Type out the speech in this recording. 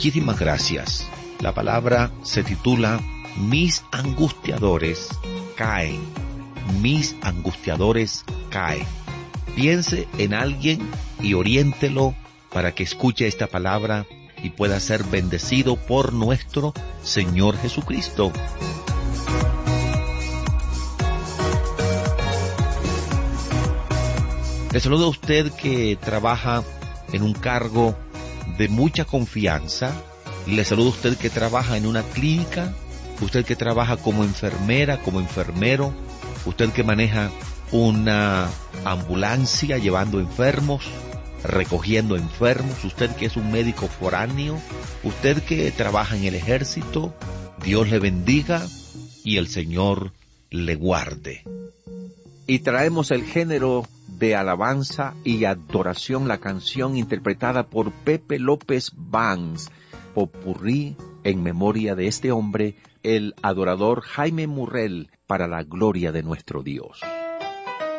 muchísimas gracias. La palabra se titula Mis angustiadores caen. Mis angustiadores caen. Piense en alguien y oriéntelo para que escuche esta palabra y pueda ser bendecido por nuestro Señor Jesucristo. Le saludo a usted que trabaja en un cargo de mucha confianza. Le saludo a usted que trabaja en una clínica, usted que trabaja como enfermera, como enfermero, usted que maneja una ambulancia llevando enfermos, recogiendo enfermos, usted que es un médico foráneo, usted que trabaja en el ejército, Dios le bendiga y el Señor le guarde. Y traemos el género de alabanza y adoración, la canción interpretada por Pepe López Banks, Popurrí, en memoria de este hombre, el adorador Jaime Murrell, para la gloria de nuestro Dios.